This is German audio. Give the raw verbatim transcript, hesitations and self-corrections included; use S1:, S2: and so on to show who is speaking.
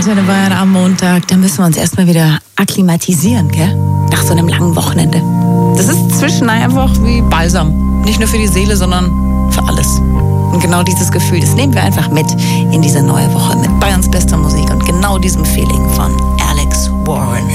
S1: Antenne Bayern am Montag. Da müssen wir uns erstmal wieder akklimatisieren, gell? Nach so einem langen Wochenende. Das ist zwischendurch einfach wie Balsam. Nicht nur für die Seele, sondern für alles. Und genau dieses Gefühl, das nehmen wir einfach mit in diese neue Woche mit Bayerns bester Musik und genau diesem Feeling von Alex Warren.